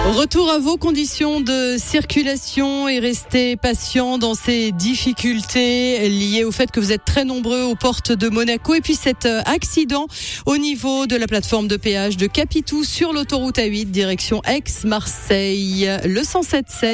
Retour à vos conditions de circulation et restez patient dans ces difficultés liées au fait que vous êtes très nombreux aux portes de Monaco. Et puis cet accident au niveau de la plateforme de péage de Capitou sur l'autoroute A8 direction Aix-Marseille, le 107.7.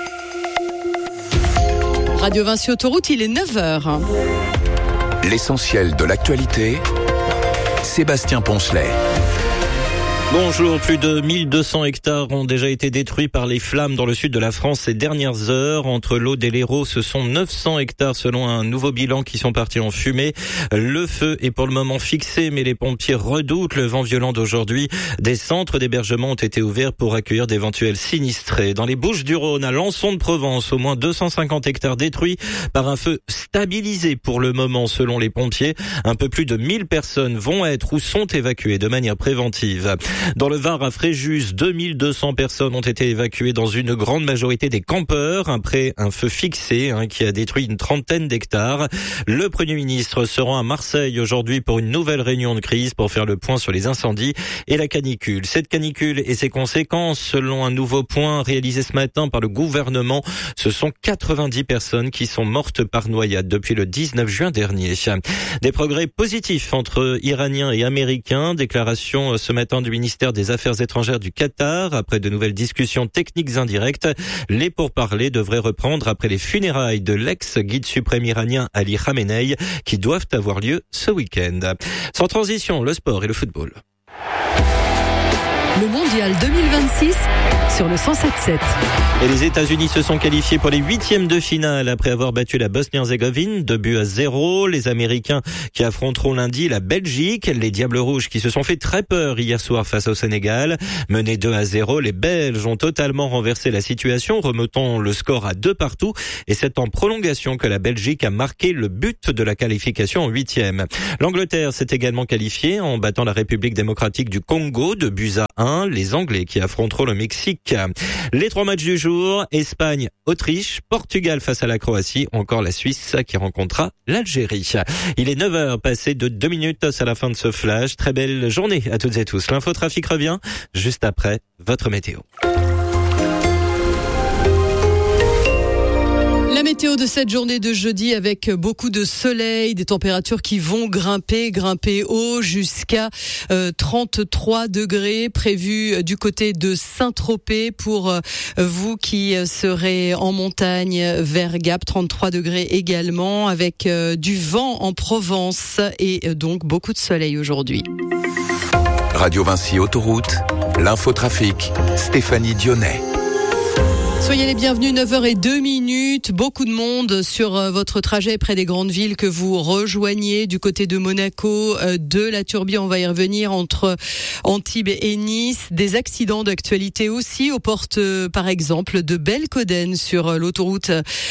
Radio Vinci Autoroute, il est 9h. L'essentiel de l'actualité, Sébastien Poncelet. Bonjour, plus de 1200 hectares ont déjà été détruits par les flammes dans le sud de la France ces dernières heures. Entre l'Aude et l'Hérault, ce sont 900 hectares selon un nouveau bilan qui sont partis en fumée. Le feu est pour le moment fixé, mais les pompiers redoutent le vent violent d'aujourd'hui. Des centres d'hébergement ont été ouverts pour accueillir d'éventuels sinistrés. Dans les Bouches-du-Rhône, à Lançon-de-Provence, au moins 250 hectares détruits par un feu stabilisé pour le moment selon les pompiers. Un peu plus de 1000 personnes vont être ou sont évacuées de manière préventive. Dans le Var, à Fréjus, 2200 personnes ont été évacuées dans une grande majorité des campeurs après un feu fixé qui a détruit une trentaine d'hectares. Le Premier ministre se rend à Marseille aujourd'hui pour une nouvelle réunion de crise pour faire le point sur les incendies et la canicule. Cette canicule et ses conséquences, selon un nouveau point réalisé ce matin par le gouvernement, ce sont 90 personnes qui sont mortes par noyade depuis le 19 juin dernier. Des progrès positifs entre Iraniens et Américains. Déclaration ce matin du ministère des Affaires étrangères du Qatar. Après de nouvelles discussions techniques indirectes, les pourparlers devraient reprendre après les funérailles de l'ex-guide suprême iranien Ali Khamenei qui doivent avoir lieu ce week-end. Sans transition, le sport et le football. Le mondial 2026 sur le 107.7. Et les États-Unis se sont qualifiés pour les huitièmes de finale après avoir battu la Bosnie-Herzégovine 2-0. Les Américains qui affronteront lundi la Belgique. Les Diables Rouges qui se sont fait très peur hier soir face au Sénégal. Menés 2-0, les Belges ont totalement renversé la situation, remontant le score à 2-2. Et c'est en prolongation que la Belgique a marqué le but de la qualification en huitième. L'Angleterre s'est également qualifiée en battant la République démocratique du Congo 2-1. Les Anglais qui affronteront le Mexique. Les 3 matchs du jour, Espagne, Autriche, Portugal face à la Croatie, encore la Suisse qui rencontrera l'Algérie. Il est 9h, passé de 2 minutes à la fin de ce flash. Très belle journée à toutes et tous. L'infotrafic revient juste après votre météo. La météo de cette journée de jeudi avec beaucoup de soleil, des températures qui vont grimper haut jusqu'à 33 degrés prévus du côté de Saint-Tropez pour vous qui serez en montagne vers Gap, 33 degrés également avec du vent en Provence et donc beaucoup de soleil aujourd'hui. Radio Vinci Autoroute, l'infotrafic, Stéphanie Dionnet. Soyez les bienvenus, 9h02. Beaucoup de monde sur votre trajet près des grandes villes que vous rejoignez du côté de Monaco, de la Turbie. On va y revenir entre Antibes et Nice. Des accidents d'actualité aussi aux portes, par exemple, de Belcoden sur l'autoroute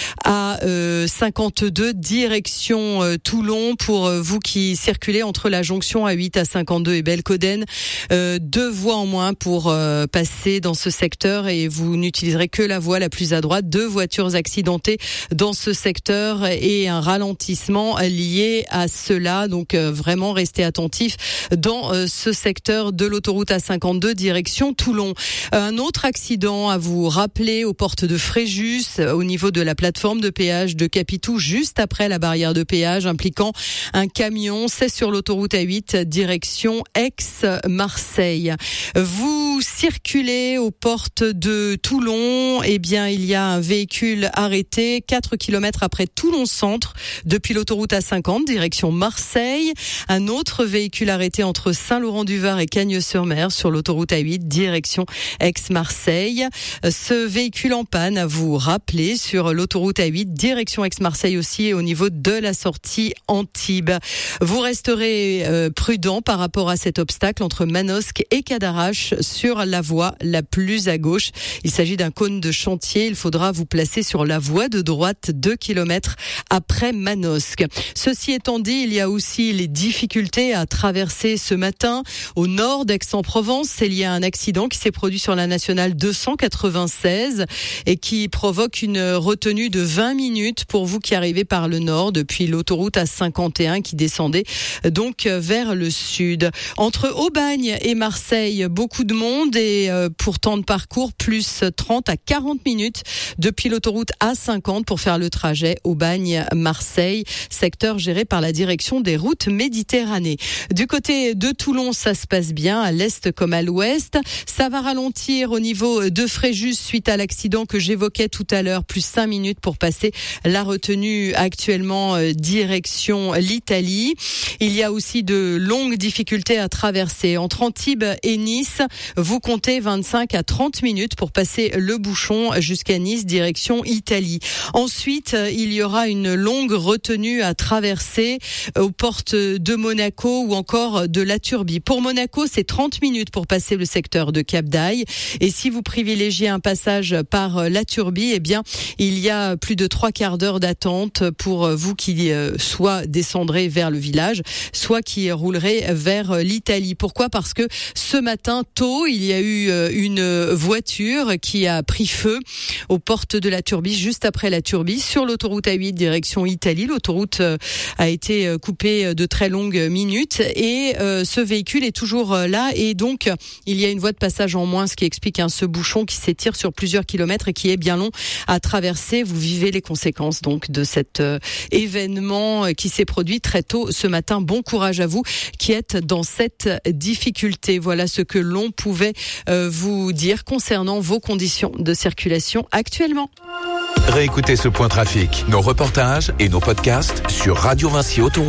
A52 direction Toulon. Pour vous qui circulez entre la jonction A8 à 52 et Belcoden, 2 voies en moins pour passer dans ce secteur et vous n'utiliserez que la voie la plus à droite. 2 voitures accidentées dans ce secteur et un ralentissement lié à cela. Donc vraiment restez attentifs dans ce secteur de l'autoroute A52 direction Toulon. Un autre accident à vous rappeler aux portes de Fréjus au niveau de la plateforme de péage de Capitou juste après la barrière de péage impliquant un camion. C'est sur l'autoroute A8 direction Aix-Marseille. Vous circulez aux portes de Toulon, eh bien, il y a un véhicule arrêté 4 km après Toulon-Centre depuis l'autoroute A50 direction Marseille. Un autre véhicule arrêté entre Saint-Laurent-du-Var et Cagnes-sur-Mer sur l'autoroute A8 direction Aix-Marseille. Ce véhicule en panne à vous rappeler sur l'autoroute A8 direction Aix-Marseille aussi et au niveau de la sortie Antibes. Vous resterez prudent par rapport à cet obstacle entre Manosque et Cadarache sur la voie la plus à gauche. Il s'agit d'un cône de chantier. Il faudra vous placer sur la voie de droite 2 km après Manosque. Ceci étant dit, il y a aussi les difficultés à traverser ce matin au nord d'Aix-en-Provence. Il y a un accident qui s'est produit sur la nationale 296 et qui provoque une retenue de 20 minutes pour vous qui arrivez par le nord depuis l'autoroute A51 qui descendait donc vers le sud. Entre Aubagne et Marseille, beaucoup de monde et pour temps de parcours, plus 30 à 40 minutes depuis l'autoroute A50 pour faire le trajet Aubagne-Marseille, secteur géré par la direction des routes Méditerranée. Du côté de Toulon, ça se passe bien, à l'est comme à l'ouest. Ça va ralentir au niveau de Fréjus suite à l'accident que j'évoquais tout à l'heure, plus 5 minutes pour passer la retenue actuellement direction l'Italie. Il y a aussi de longues difficultés à traverser. Entre Antibes et Nice, vous comptez 25 à 30 minutes pour passer le bouchon jusqu'à Nice, direction Italie. Ensuite, il y aura une longue retenue à traverser aux portes de Monaco ou encore de la Turbie. Pour Monaco, c'est 30 minutes pour passer le secteur de Cap d'Aille. Et si vous privilégiez un passage par la Turbie, eh bien, il y a plus de 3 quarts d'heure d'attente pour vous qui soit descendrez vers le village, soit qui roulerez vers l'Italie. Pourquoi ? Parce que ce matin, tôt, il y a eu une voiture qui a pris feu aux portes de la Turbie, juste après la Turbie, sur l'autoroute A8 direction Italie. L'autoroute a été coupée de très longues minutes et ce véhicule est toujours là et donc il y a une voie de passage en moins, ce qui explique ce bouchon qui s'étire sur plusieurs kilomètres et qui est bien long à traverser. Vous vivez les conséquences donc de cet événement qui s'est produit très tôt ce matin. Bon courage à vous qui êtes dans cette difficulté. Voilà ce que l'on pouvait vous dire concernant vos conditions de circulation actuellement. Réécoutez ce point trafic, nos reportages et nos podcasts sur Radio Vinci Autoroute.